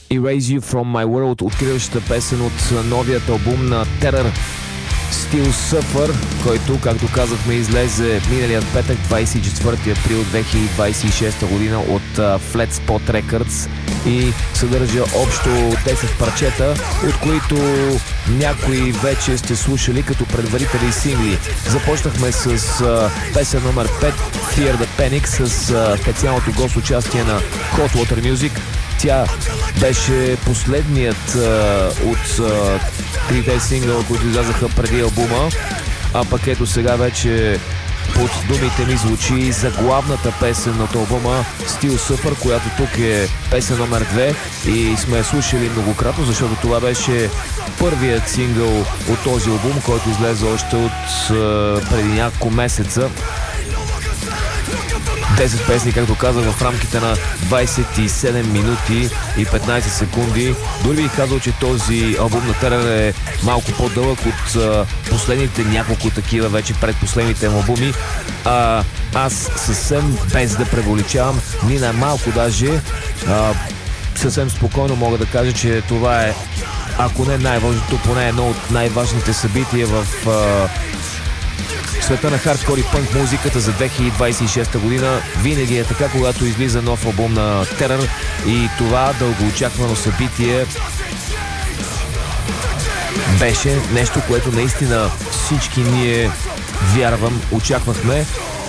Erase You From My World, откриващата песен от новият албум на Terror, Still Suffer, който, както казахме, излезе миналият петък, 24 април 2026 година от Flat Spot Records и съдържа общо 10 парчета, от които някои вече сте слушали като предварителни сингли. Започнахме с песен номер 5, Fear the Panic, с специалното гост участие на Hot Water Music. Тя беше последният от трите сингъла, които излязаха преди албума, а пък ето сега вече под думите ми звучи заглавната песен от албума Still Suffer, която тук е песен номер 2 и сме слушали многократно, защото това беше първият сингъл от този албум, който излезе още от преди няколко месеца. 10 песни, както казах, в рамките на 27 минути и 15 секунди. Дори бих казал, че този албум на Terror е малко по-дълъг от последните няколко такива, вече предпоследните албуми. Аз съвсем без да превеличавам, ни най-малко даже, съвсем спокойно мога да кажа, че това е, ако не най-важното, поне едно от най-важните събития в света на хардкор и пънк музиката за 2026 година. Винаги е така, когато излиза нов албум на Terror, и това дългоочаквано събитие беше нещо, което наистина всички ние, вярвам, очаквахме.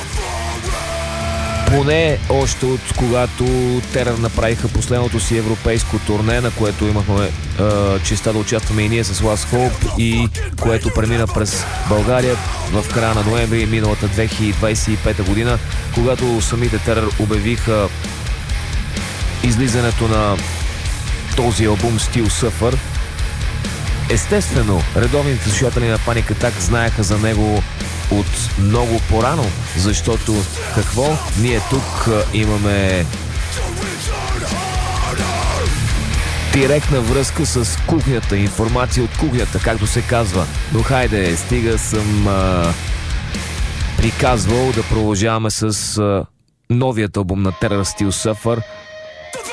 Поне още от когато Terror направиха последното си европейско турне, на което имахме честа да участваме и ние с Last Hope, и което премина през България в края на ноември миналата 2025 година, когато самите Terror обявиха излизането на този албум Still Suffer. Естествено, редовните слушатели на Panic Attack знаеха за него от много по-рано, защото какво? Ние тук имаме директна връзка с кухнята, информация от кухнята, както се казва. Но хайде, стига съм приказвал да продължаваме с новият албум на Terror Still Suffer.